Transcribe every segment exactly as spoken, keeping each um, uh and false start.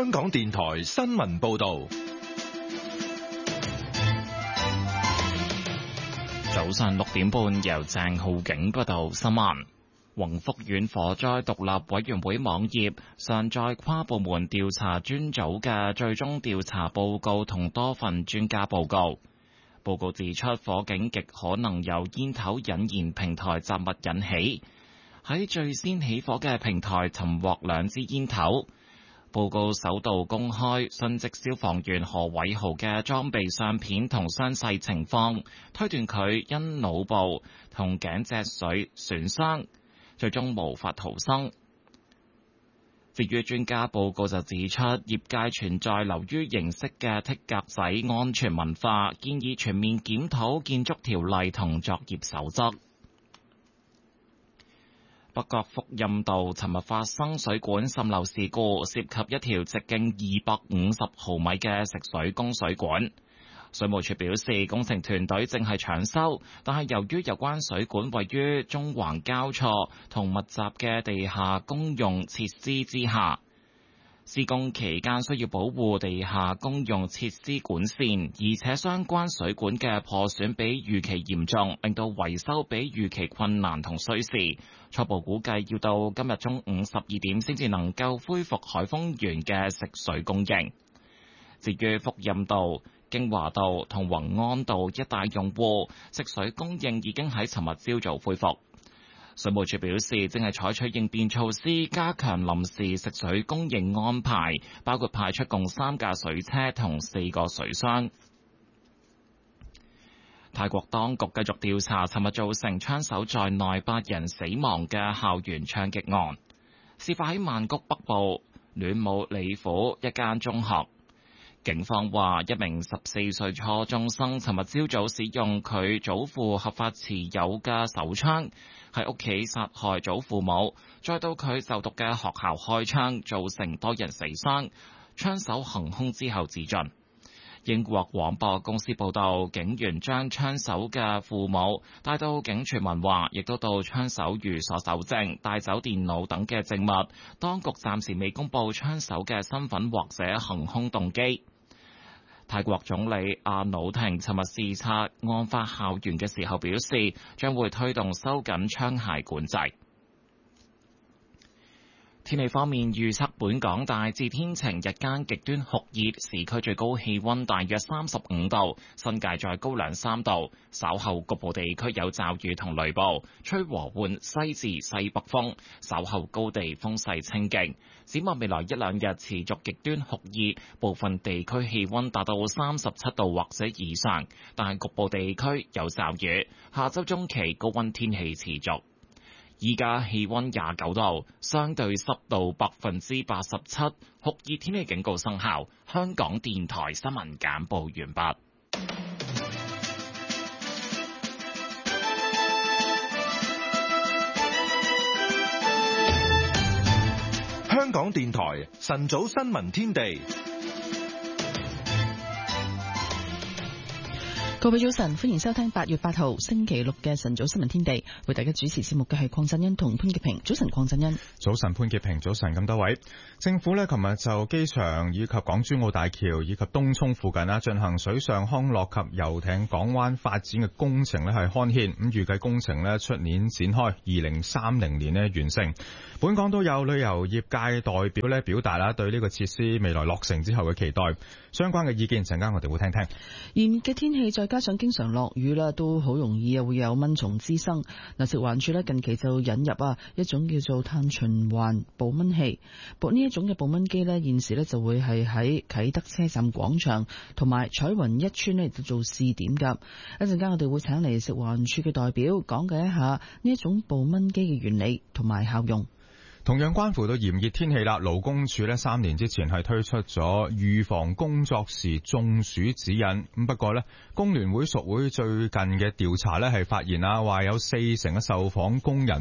香港電台新聞報道。 早上六點半，由鄭浩景報道新聞。宏福苑火災獨立委員會網頁上載跨部門調查專組嘅最終調查報告同多份專家報告。報告指出，火警極可能由煙頭引燃平台雜物引起。喺最先起火嘅平台尋獲兩支煙頭。報告首度公開殉職消防員何偉豪嘅裝備相片同傷勢情況，推斷佢因腦部同頸脊髓損傷，最終無法逃生。至於專家報告就指出，業界存在流於形式嘅剔格仔安全文化，建議全面檢討建築條例同作業守則。北角福蔭道尋日發生水管滲漏事故，涉及一條直徑二百五十毫米嘅食水供水管。水務署表示，工程團隊正係搶修，但係由於有關水管位於中環交錯同密集嘅地下公用設施之下，施工期間需要保護地下公用設施管線，而且相關水管嘅破損比預期嚴重，令到維修比預期困難同需時。初步估計要到今日中午十二點先至能夠恢復海豐園嘅食水供應。至於福蔭道、京華道同宏安道一帶用戶，食水供應已經喺尋日朝早恢復。水務署表示，正係採取應變措施，加強臨時食水供應安排，包括派出共三架水車同四個水箱。泰國當局繼續調查尋日造成槍手在內八人死亡嘅校園槍擊案，事發喺曼谷北部暖武里府一間中學。警方話，一名十四歲初中生尋日朝早使用佢祖父合法持有嘅手槍喺屋企殺害祖父母，再到佢就讀嘅學校開槍，造成多人死傷。槍手行兇之後自盡。英國廣播公司報道，警員將槍手嘅父母帶到警署問話，亦都到槍手寓所搜證，帶走電腦等嘅證物。當局暫時未公布槍手嘅身份或者行兇動機。泰國總理阿努廷尋日視察案發校園嘅時候表示，將會推動收緊槍械管制。天氣方面預測，本港大致天晴，日間極端酷熱，市區最高氣溫大約三十五度，新界再高兩三度。稍後局部地區有驟雨同雷暴，吹和緩西至西北風，稍後高地風勢清勁。展望未來一兩日持續極端酷熱，部分地區氣溫達到三十七度或者以上，但局部地區有驟雨。下周中期高溫天氣持續。依家氣溫廿九度，相對濕度百分之八十七，酷熱天氣警告生效。香港電台新聞簡報完畢。 香港電台晨早新聞天地。 各位早晨，歡迎收聽八月八號星期六嘅晨早新聞天地，為大家主持節目嘅係鄺振恩同潘潔平。早晨，鄺振恩。 早晨，潘潔平。早晨，咁多位。政府呢，琴日就機場以及港珠澳大橋以及東涌附近啦，進行水上康樂及遊艇港灣發展嘅工程呢係刊憲，咁預計工程呢出年展開，二零三零年呢完成。本港都有旅遊業界代表呢表達啦對呢個設施未來落成之後嘅期待，相關嘅意見陣間我哋會聽聽。 炎熱嘅天氣再加上經常落雨啦，都好容易啊會有蚊蟲滋生。嗱，食環署咧近期就引入啊一種叫做碳循環捕蚊器，呢一種嘅捕蚊機咧現時咧就會係喺啟德車站廣場同埋彩雲一村咧做試點噶。一陣間我哋會請嚟食環署嘅代表講解一下呢一種捕蚊機嘅原理同埋效用。 同樣關乎到炎熱天氣啦，勞工處呢三年之前係推出咗預防工作時中暑指引。咁不過呢，工聯會屬會最近嘅調查呢係發現啊，話有四成嘅受訪工人呢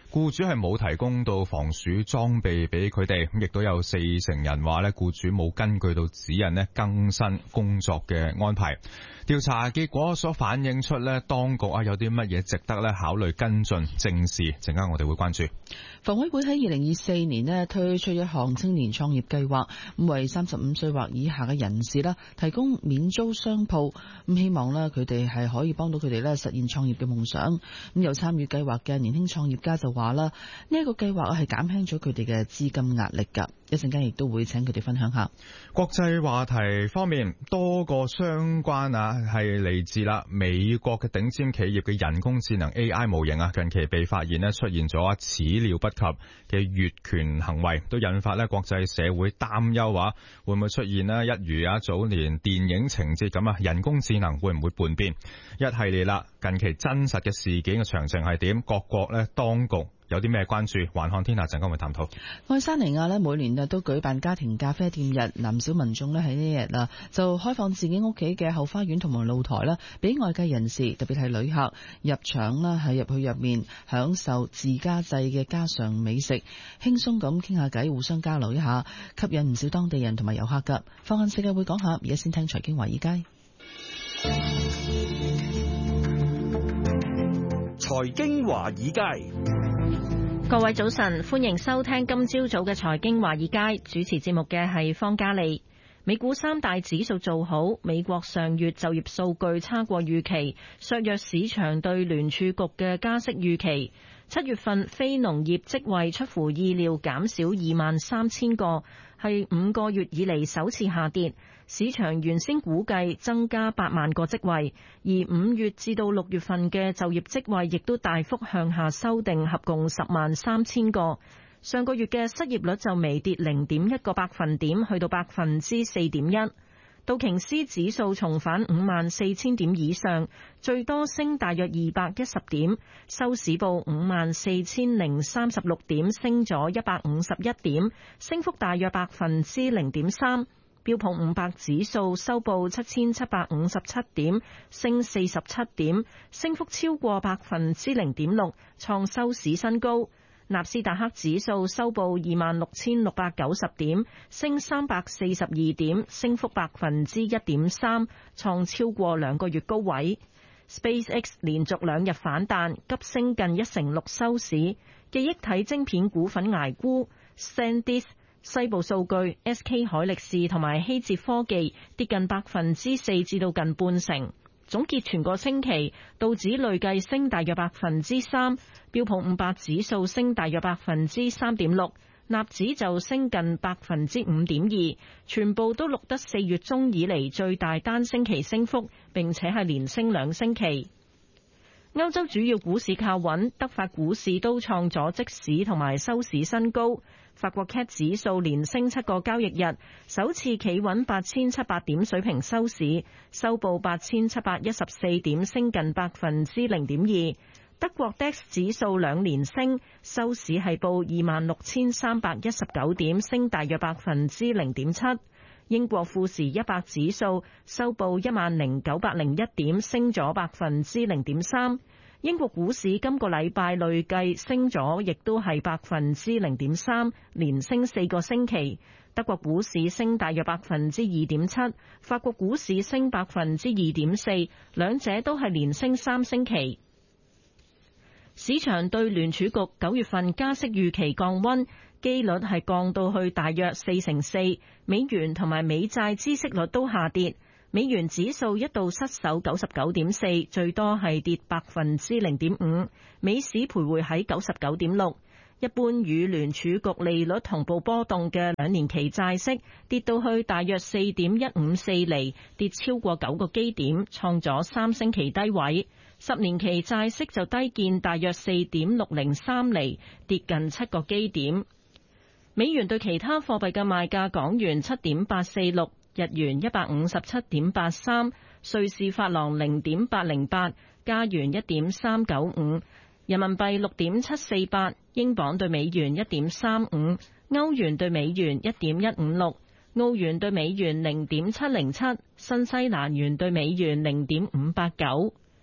僱主係冇提供到防暑裝備俾佢哋，咁亦都有四成人話咧，僱主冇根據到指引咧更新工作嘅安排。調查結果所反映出咧，當局啊有啲乜嘢值得咧考慮跟進正視，陣間我哋會關注。 房委會喺二零二四年咧推出一項青年創業計劃，咁為三十五歲或以下嘅人士啦提供免租商鋪，咁希望咧佢哋係可以幫到佢哋咧實現創業嘅夢想。咁有參與計劃嘅年輕創業家就話啦，呢一個計劃係減輕咗佢哋嘅資金壓力㗎。一陣間亦都會請佢哋分享下。 國際話題方面，多個相關啊係嚟自啦美國嘅頂尖企業嘅人工智能 A I 模型啊，近期被發現咧出現咗始料不及嘅越權行為，都引發咧國際社會擔憂話會唔會出現咧一如啊早年電影情節咁啊，人工智能會唔會叛變？一系列啦，近期真實嘅事件嘅詳情係點？各國咧當局有啲咩關注？環看天下陣間會探討。 愛沙尼亞咧每年啊都舉辦家庭咖啡店日，唔少民眾咧喺呢日啊就開放自己屋企嘅後花園同埋露台啦，俾外界人士，特別係旅客入場啦，喺入去入面享受自家製嘅家常美食，輕鬆咁傾下偈，互相交流一下，吸引唔少當地人同埋遊客噶。放眼世界會講下，而家先聽財經華爾街。 財經華爾街， 各位早晨，歡迎收聽今朝早嘅財經華爾街，主持節目嘅係方嘉利。美股三大指數做好，美國上月就業數據差過預期，削弱市場對聯儲局嘅加息預期。七月份非農業職位出乎意料減少二萬三千個，係五個月以嚟首次下跌。市場原先估計增加八萬個職位，而五月至到六月份嘅就業職位亦都大幅向下修訂，合共十萬三千個。上個月嘅失業率就微跌零點一個百分點，去到百分之四點一。道瓊斯指數重返五萬四千點以上，最多升大約二百一十點，收市報五萬四千零三十六點，升咗一百五十一點，升幅大約百分之零點三。標普五百指數收報七千七百五十七點，升四十七點，升幅超過百分之零點六，創收市新高。納斯達克指數收報二萬六千六百九十點，升三百四十二點，升幅百分之一點三，創超過兩個月高位。SpaceX 連續兩日反彈，急升近一成六收市。記憶體晶片股份捱沽 ，SanDisk、西部數據、S K 海力士同埋希捷科技跌近百分之四至到近半成。總結全個星期，道指累計升大約百分之三，標普五百指數升大約百分之三點六，納指就升近百分之五點二，全部都錄得四月中以嚟最大單星期升幅，並且係連升兩星期。歐洲主要股市靠穩，德法股市都創咗即市同埋收市新高。法國 C A C 指數連升七個交易日，首次企穩八千七百點水平收市，收報八千七百一十四點，升近百分之零點二。德國 D A X 指數兩連升，收市係報二萬六千三百一十九點，升大約百分之零點七。英國富時一百指數收報一萬零九百零一點，升咗百分之零點三。英國股市今個禮拜累計升咗，亦都係百分之零點三，連升四個星期。德國股市升大約百分之二點七，法國股市升百分之二點四，兩者都係連升三星期。市場對聯儲局九月份加息預期降溫，機率係降到去大約四成四，美元同埋美債孳息率都下跌。美元指數一度失守九十九點四，最多係跌百分之零點五。美市徘徊喺九十九點六。一般與聯儲局利率同步波動嘅兩年期債息跌到去大約四點一五四厘，跌超過九個基點，創咗三星期低位。十年期債息就低見大約四點六零三厘，跌近七個基點。美元對其他貨幣嘅賣價：港元七點八四六。日元一百五十七點八三，瑞士法郎零點八零八，加元一點三九五，人民幣六點七四八，英鎊對美元一點三五，歐元對美元一點一五六，澳元對美元零點七零七，新西蘭元對美元零點五八九。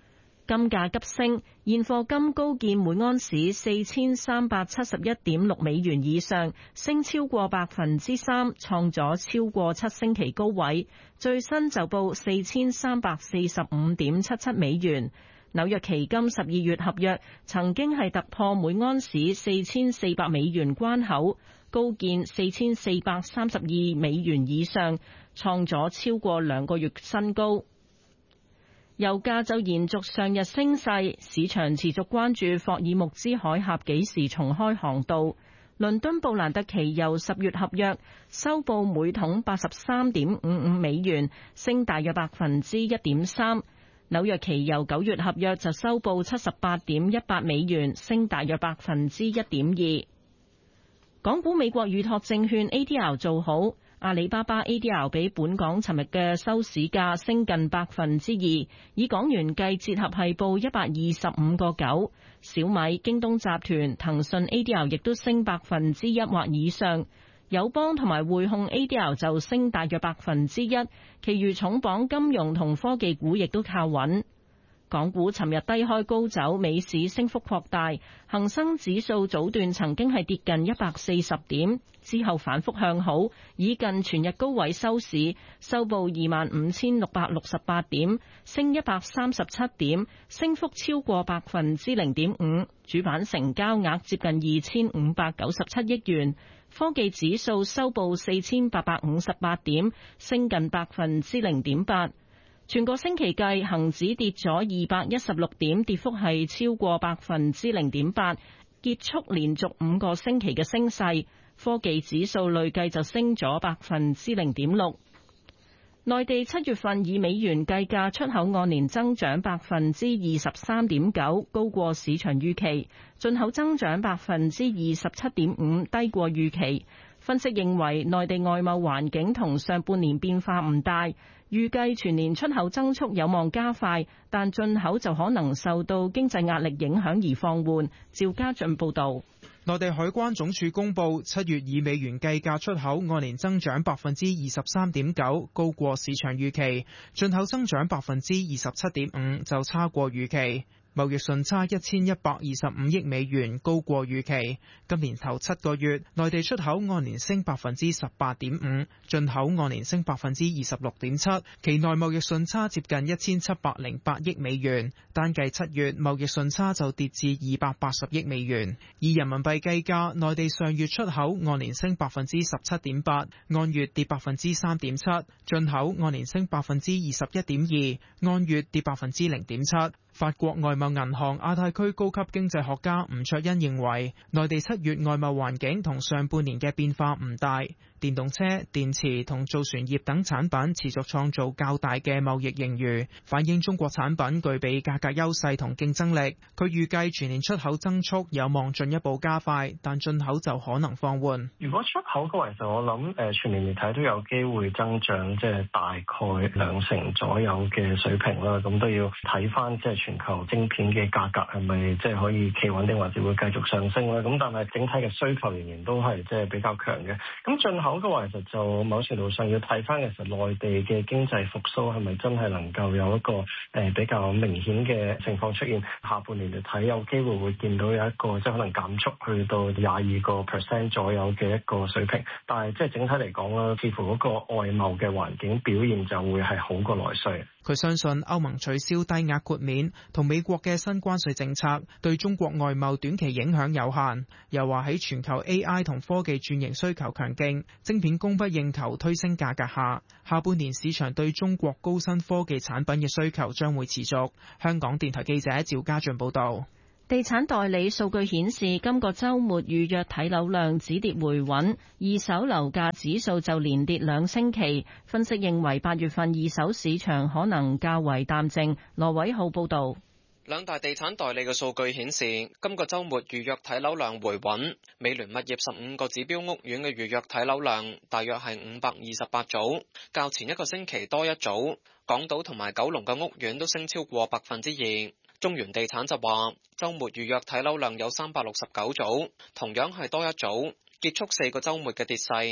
金價急升，現貨金高見每安士四千三百七十一點六美元以上，升超過百分之三，創咗超過七星期高位。最新就報四千三百四十五點七七美元。紐約期金十二月合約曾經係突破每安士四千四百美元關口，高見四千四百三十二美元以上，創咗超過兩個月新高。油價就延續上日升勢，市場持續關注霍爾木茲海峽幾時重開航道。倫敦布蘭特期油十月合約收報每桶八十三點五五美元，升大約百分之一點三。紐約期油九月合約就收報七十八點一八美元，升大約百分之一點二。港股美國預託證券 A D R 做好。阿里巴巴 A D R 比本港尋日嘅收市價升近百分之二，以港元計折合係報一百二十五個九。小米、京東集團、騰訊 A D R 亦都升百分之一或以上，友邦同埋匯控 A D R 就升大約百分之一，其餘重磅金融同科技股亦都靠穩。港股尋日低開高走，美市升幅擴大，恒生指數早段曾經係跌近一百四十點，之後反覆向好，以近全日高位收市，收報二萬五千六百六十八點，升一百三十七點，升幅超過百分之零點五。主板成交額接近二千五百九十七億元，科技指數收報四千八百五十八點，升近百分之零點八。全個星期計，恒指跌咗二百一十六點，跌幅係超過百分之零點八，結束連續五個星期嘅升勢。科技指數累計就升咗百分之零點六。內地七月份以美元計價出口按年增長百分之二十三點九，高過市場預期；進口增長百分之二十七點五，低過預期。分析認為，內地外貿環境同上半年變化唔大，預計全年出口增速有望加快，但進口就可能受到經濟壓力影響而放緩。趙家俊報導。 內地海關總署公佈，七月以美元計價出口按年增長百分之二十三點九，高過市場預期；進口增長百分之二十七點五，就差過預期。貿易順差一千一百二十五億美元，高過預期。今年頭七個月，內地出口按年升百分之十八點五，進口按年升百分之二十六點七，期內貿易順差接近一千七百零八億美元。單計七月貿易順差就跌至二百八十億美元。以人民幣計價，內地上月出口按年升百分之十七點八，按月跌百分之三點七；進口按年升百分之二十一點二，按月跌百分之零點七。法國外貿銀行亞太區高級經濟學家吳卓恩認為，內地七月外貿環境同上半年嘅變化唔大，電動車、電池同造船業等產品持續創造較大嘅貿易盈餘，反映中國產品具備價格優勢同競爭力。佢預計全年出口增速有望進一步加快，但進口就可能放緩。 如果出口嘅話，其實我諗誒全年嚟睇都有機會增長，即係大概兩成左右嘅水平啦。咁都要睇翻即係全球晶片嘅價格係咪即係可以企穩定，或者會繼續上升咧？咁但係整體嘅需求仍然都係即係比較強嘅。咁進口嘅話，其實就某程度上要睇翻其實內地嘅經濟復甦係咪真係能夠有一個誒比較明顯嘅情況出現。下半年嚟睇，有機會會見到有一個即係可能減速去到廿二個 percent 左右嘅一個水平。但係即係整體嚟講啦，似乎嗰個外貿嘅環境表現就會係好過內需。 佢相信歐盟取消低額豁免同美國嘅新關稅政策對中國外貿短期影響有限。又話喺全球 A I 同科技轉型需求強勁，晶片供不應求推升價格下，下半年市場對中國高新科技產品嘅需求將會持續。香港電台記者趙家俊報道。 地產代理數據顯示，今個週末預約睇樓量止跌回穩，二手樓價指數就連跌兩星期。分析認為八月份二手市場可能較為淡靜。羅偉浩報導。 兩大地產代理嘅數據顯示，今個週末預約睇樓量回穩。美聯物業十五個指標屋苑嘅預約睇樓量大約係五百二十八組，較前一個星期多一組。港島同埋九龍嘅屋苑都升超過百分之二。中原地產就話，週末預約睇樓量有三百六十九組，同樣係多一組，結束四個週末嘅跌勢。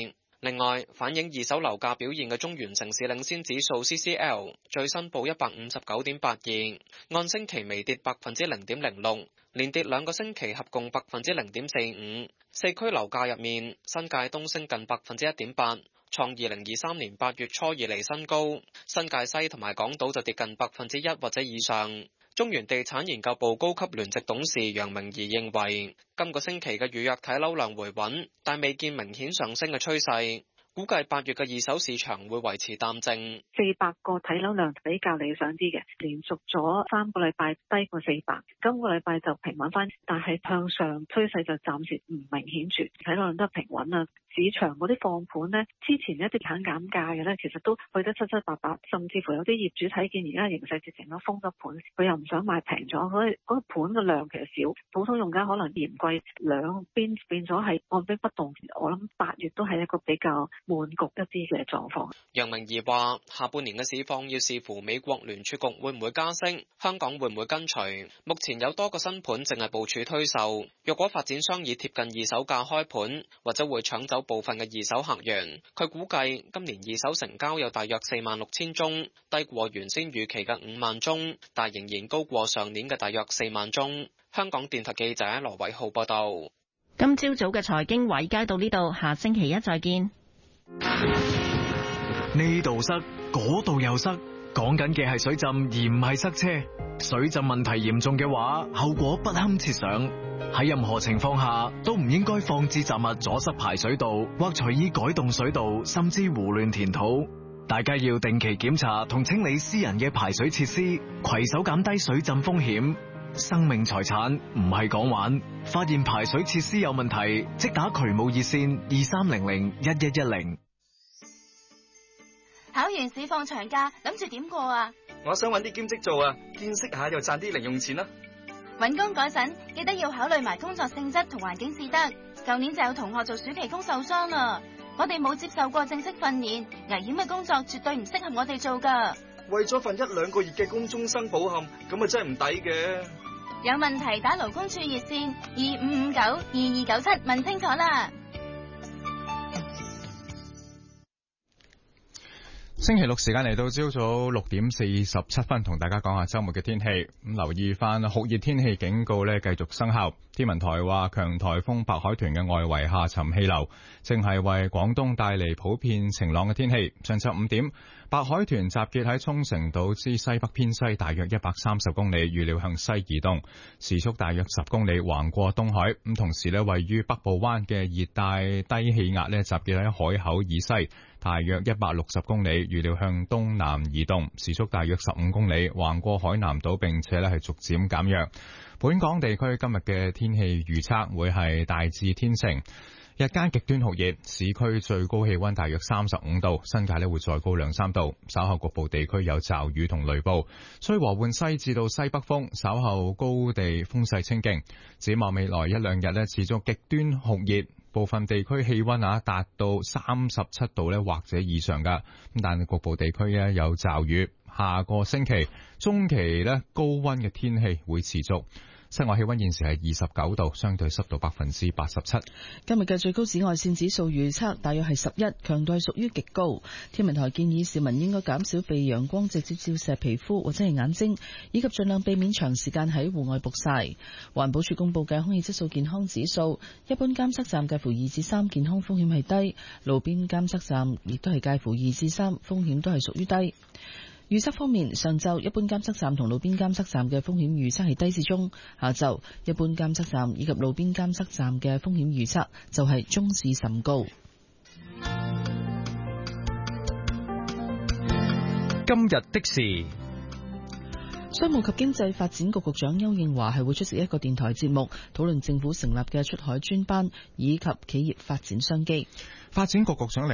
另外，反映二手樓價表現嘅中原城市領先指數 C C L 最新報一百五十九點八二，按星期微跌百分之零點零六，連跌兩個星期，合共百分之零點四五。四區樓價入面，新界東升近百分之一點八，創二零二三年八月初以嚟新高；新界西同埋港島就跌近百分之一或者以上。中原地產研究部高級聯席董事楊明儀認為，今個星期嘅預約睇樓量回穩，但未見明顯上升嘅趨勢。估計八月嘅二手市場會維持淡靜， 四百個睇樓量比較理想啲嘅，連續咗三個禮拜低過四百，今個禮拜就平穩翻，但係向上趨勢就暫時唔明顯住，睇樓量都係平穩啦。市場嗰啲放盤呢，之前一啲肯減價嘅呢，其實都去得七七八八，甚至乎有啲業主睇見而家形勢直情都封咗盤，佢又唔想賣平咗，所以嗰個盤嘅量其實少，普通用家可能嫌貴，兩邊變咗係按兵不動。我諗八月都係一個比較悶局一啲嘅狀況。 楊明儀話：下半年嘅市況要視乎美國聯儲局會唔會加息，香港會唔會跟隨。目前有多個新盤淨係部署推售，若果發展商以貼近二手價開盤，或者會搶走部分嘅二手客源。佢估計今年二手成交有大約四萬六千宗，低過原先預期嘅五萬宗，但仍然高過上年嘅大約四萬宗。香港電台記者羅偉浩報道。 今朝早嘅財經華爾街到呢度，下星期一再見。 呢度塞，嗰度又塞，講緊嘅係水浸而唔係塞車。水浸問題嚴重嘅話，後果不堪設想。喺任何情況下都唔應該放置雜物阻塞排水道，或隨意改動水道，甚至胡亂填土。大家要定期檢查同清理私人嘅排水設施，攜手減低水浸風險。生命財產唔係講玩，發現排水設施有問題，即打渠務熱線二三零零一一一零。 考完試放長假，諗住點過啊？ 我想搵啲兼職做啊，見識下又賺啲零用錢啦。 搵工嗰陣記得要考慮埋工作性質同環境先得。舊年就有同學做暑期工受傷啦，我哋冇接受過正式訓練，危險嘅工作絕對唔適合我哋做噶。 為咗份一兩個月嘅工終生保險，咁啊真係唔抵嘅。 有問題打勞工處熱線二五五九二二九七問清楚啦。 星期六時間嚟到朝早六點四十七分，同大家講下周末嘅天氣。咁留意翻酷熱天氣警告呢繼續生效。天文台話強颱風白海豚嘅外圍下沉氣流正係為廣東帶嚟普遍晴朗嘅天氣。上晝五點，白海豚集結喺沖繩島之西北偏西大約一百三十公里，預料向西移動，時速大約十公里，橫過東海。咁同時呢，位於北部灣嘅熱帶低氣壓呢集結喺海口以西大約一百六十公里，預料向東南移動，時速大約十五公里，橫過海南島，並且咧係逐漸減弱。本港地區今日嘅天氣預測會係大致天晴，日間極端酷熱，市區最高氣溫大約三十五度，新界咧會再高兩三度。稍後局部地區有驟雨同雷暴，吹和緩西至到西北風，稍後高地風勢清勁。展望未來一兩日咧，持續極端酷熱。部分地區氣溫啊達到三十七度咧或者以上噶，咁但係局部地區咧有驟雨。下個星期中期咧高溫嘅天氣會持續。室外氣溫現時係二十九度，相對濕度百分之八十七。 今日嘅最高紫外線指數預測大約係十一，強度係屬於極高。天文台建議市民應該減少被陽光直接照射皮膚或者係眼睛，以及盡量避免長時間喺戶外曝曬。環保署公布嘅空氣質素健康指數，一般監測站介乎二至三，健康風險係低；路邊監測站亦都係介乎二至三，風險都係屬於低。預測方面，上晝一般監測站同路邊監測站嘅風險預測係低至中，下晝一般監測站以及路邊監測站嘅風險預測就係中至甚高。 今日的事， 商務及經濟發展局局長邱應華係會出席一個電台節目，討論政府成立嘅出海專班以及企業發展商機。 發展局局長